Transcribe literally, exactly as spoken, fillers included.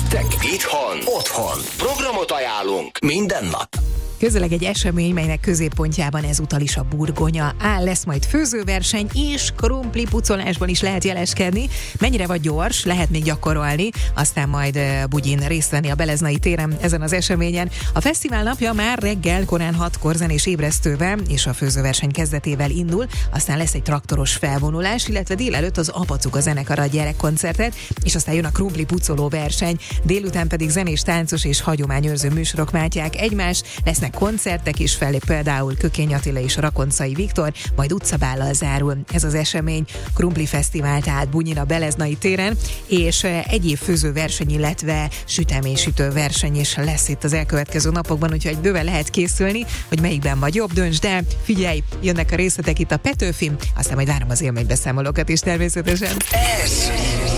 Nektek itthon, otthon. Programot ajánlunk minden nap. Közeleg egy esemény, melynek középpontjában ezúttal is a burgonya áll. Lesz majd főzőverseny, és krumpli pucolásban is lehet jeleskedni. Mennyire vagy gyors, lehet még gyakorolni, aztán majd bugyin részt venni a Beleznai téren ezen az eseményen. A fesztivál napja már reggel korán hatkor zenés ébresztővel és a főzőverseny kezdetével indul, aztán lesz egy traktoros felvonulás, illetve délelőtt az Apacuka zenekar ad gyerekkoncertet, és aztán jön a krumpli pucoló verseny, délután pedig zenés, táncos és hagyományőrző műsorok váltják egymást, lesznek koncertek is, fellép például Kökény Attila és Rakoncai Viktor, majd utcabállal zárul ez az esemény. Krumpli fesztivál tehát Bunyin a Beleznai téren, és egyéb főzőverseny, illetve süteménysütő verseny is lesz itt az elkövetkező napokban, úgyhogy bőven lehet készülni, hogy melyikben vagy jobb, döntsd el. Figyelj, jönnek a részletek itt a Petőfin, aztán majd várom az élménybeszámolókat is természetesen. Ez